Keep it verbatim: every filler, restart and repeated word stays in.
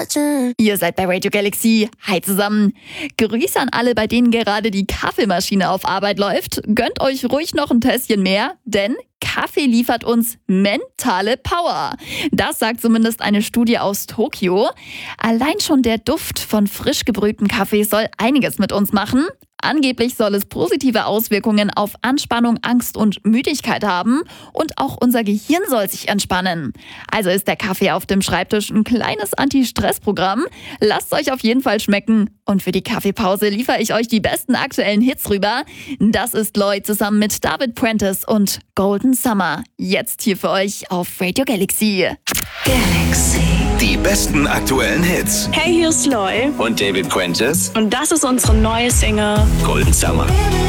Ihr seid bei Radio Galaxy. Hi zusammen. Grüße an alle, bei denen gerade die Kaffeemaschine auf Arbeit läuft. Gönnt euch ruhig noch ein Tässchen mehr, denn Kaffee liefert uns mentale Power. Das sagt zumindest eine Studie aus Tokio. Allein schon der Duft von frisch gebrühtem Kaffee soll einiges mit uns machen. Angeblich soll es positive Auswirkungen auf Anspannung, Angst und Müdigkeit haben und auch unser Gehirn soll sich entspannen. Also ist der Kaffee auf dem Schreibtisch ein kleines Anti-Stress-Programm. Lasst euch auf jeden Fall schmecken und für die Kaffeepause liefere ich euch die besten aktuellen Hits rüber. Das ist Lloyd zusammen mit David Prentice und Golden Summer. Jetzt hier für euch auf Radio Galaxy. Galaxy. Die besten aktuellen Hits. Hey, hier ist Lloyd. Und David Prentice. Und das ist unsere neue Single Golden Summer.